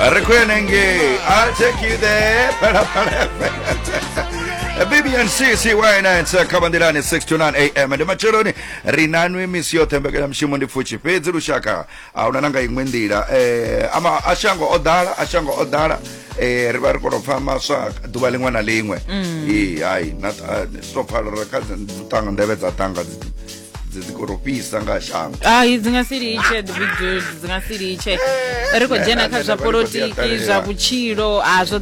Rekwenenge, I'll take you there. BBN CCY9 Kabandilani 6 to 9 AM and Macheloni Rinanwe Missio Tembekam Shimondi Fuchi Pedro Shaka Aunanga Ingwendira Ama Ashango Odara Ribarco Fama Dualingwana Lingwe not so far Tang and David Tanga zikoropisa ngashanga izingasiriche the big dude izingasiriche ariko jena kha zwa politiki zwa butshilo